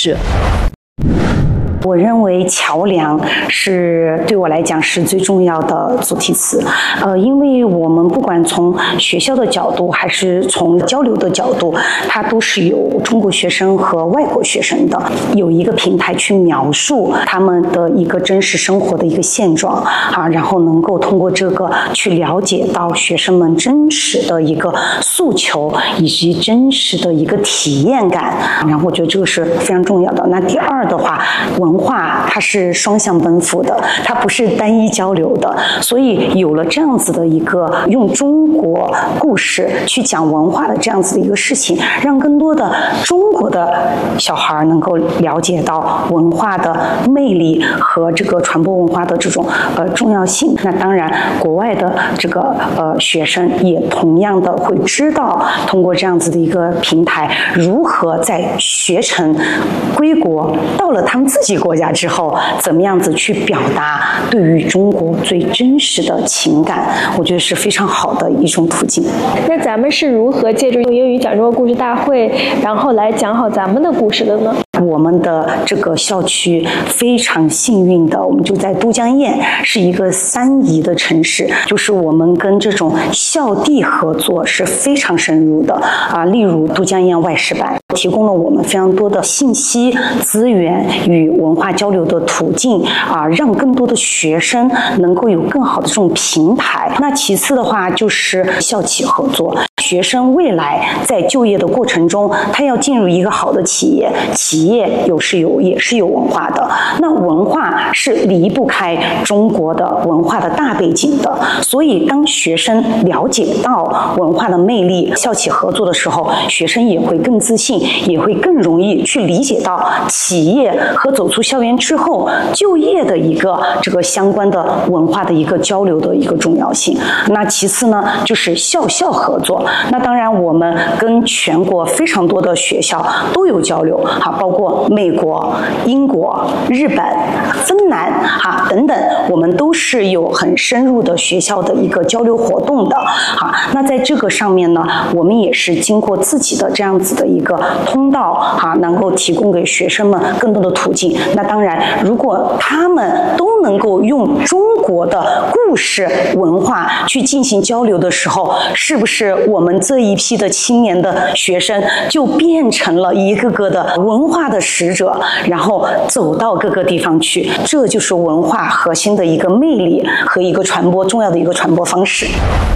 事？ 我认为桥梁是对我来讲是最重要的主题词，因为我们不管从学校的角度还是从交流的角度，它都是有中国学生和外国学生的，有一个平台去描述他们的一个真实生活的一个现状啊，然后能够通过这个去了解到学生们真实的一个诉求以及真实的一个体验感，然后我觉得这个是非常重要的。那第二的话，文化它是双向奔赴的，它不是单一交流的，所以有了这样子的一个用中国故事去讲文化的这样子的一个事情，让更多的中国的小孩能够了解到文化的魅力和这个传播文化的这种重要性。那当然，国外的这个学生也同样的会知道，通过这样子的一个平台，如何在学成归国，到了他们自己国家之后，怎么样子去表达对于中国最真实的情感，我觉得是非常好的一种途径。 那咱们是如何借助英语讲中国故事大会，然后来讲好咱们的故事的呢？ 我们的这个校区非常幸运的，我们就在都江堰，是一个3宜的城市，就是我们跟这种校地合作是非常深入的啊。例如都江堰外事办提供了我们非常多的信息资源与文化交流的途径啊，让更多的学生能够有更好的这种平台。那其次的话就是校企合作，学生未来在就业的过程中，他要进入一个好的企业，企业也是有文化的，那文化是离不开中国的文化的大背景的，所以当学生了解到文化的魅力，校企合作的时候，学生也会更自信，也会更容易去理解到企业和走出校园之后就业的一个这个相关的文化的一个交流的一个重要性。那其次呢，就是校校合作。那当然，我们跟全国非常多的学校都有交流，包括美国、英国、日本、芬兰等等，我们都是有很深入的学校的一个交流活动的那在这个上面呢，我们也是经过自己的这样子的一个通道能够提供给学生们更多的途径。那当然，如果他们都能够用中国的故事文化去进行交流的时候，是不是我们这一批的青年的学生就变成了一个个的文化的使者，然后走到各个地方去？这就是文化核心的一个魅力和一个传播重要的一个传播方式。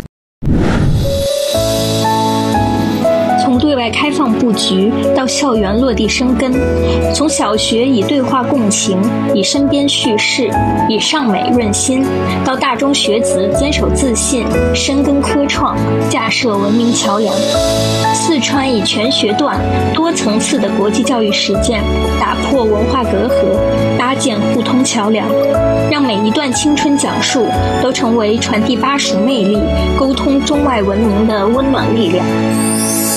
从对外开放布局到校园落地生根，从小学以对话共情，以身边叙事，以尚美润心，到大中学子坚守自信，深耕科创，架设文明桥梁。四川以全学段、多层次的国际教育实践，打破文化隔阂，搭建互通桥梁，让每一段青春讲述都成为传递巴蜀魅力、沟通中外文明的温暖力量。